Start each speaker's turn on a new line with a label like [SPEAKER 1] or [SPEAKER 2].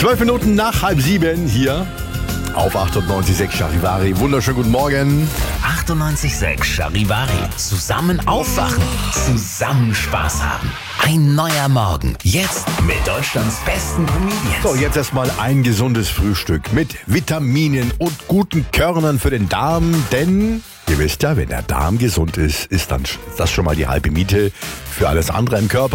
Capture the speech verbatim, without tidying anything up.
[SPEAKER 1] Zwölf Minuten nach halb sieben hier auf achtundneunzig Komma sechs Charivari. Wunderschönen guten Morgen.
[SPEAKER 2] achtundneunzig Komma sechs Charivari. Zusammen aufwachen, zusammen Spaß haben. Ein neuer Morgen. Jetzt mit Deutschlands besten Comedians.
[SPEAKER 1] So, jetzt erstmal ein gesundes Frühstück mit Vitaminen und guten Körnern für den Darm, denn ihr wisst ja, wenn der Darm gesund ist, ist dann das schon mal die halbe Miete für alles andere im Körper.